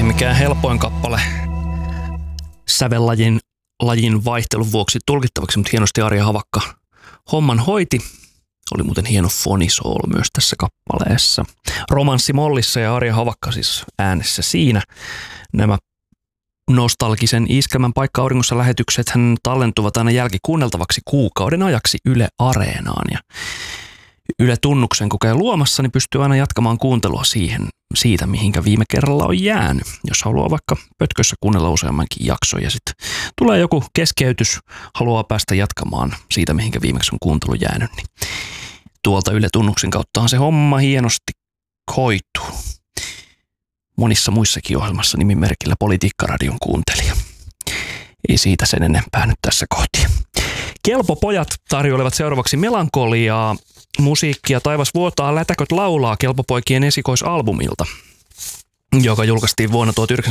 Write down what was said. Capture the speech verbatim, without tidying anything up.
Ei mikään helpoin kappale sävellajin lajin vaihtelun vuoksi tulkittavaksi, mutta hienosti Arja Havakka homman hoiti. Oli muuten hieno fonisoul myös tässä kappaleessa. Romanssi mollissa ja Arja Havakka siis äänessä siinä. Nämä nostalgisen Iskelmän Paikka auringossa lähetykset hän tallentuvat aina jälkikuunneltavaksi kuukauden ajaksi Yle Areenaan. Ja Yle Tunnuksen kokeen luomassa, niin pystyy aina jatkamaan kuuntelua siihen, siitä, mihinkä viime kerralla on jäänyt. Jos haluaa vaikka pötkössä kuunnella useammankin jakson ja sitten tulee joku keskeytys, haluaa päästä jatkamaan siitä, mihinkä viimeksi on kuuntelu jäänyt, niin tuolta Yle Tunnuksen kauttahan se homma hienosti hoituu. Monissa muissakin ohjelmassa nimimerkillä Politiikkaradion kuuntelija. Ei siitä sen enempää nyt tässä kohti. Kelpo pojat tarjoilevat seuraavaksi melankoliaa, musiikkia Taivas vuotaa, lätäköt laulaa Kelpopoikien esikoisalbumilta, joka julkaistiin vuonna tuhatyhdeksänsataayhdeksänkymmentäkolme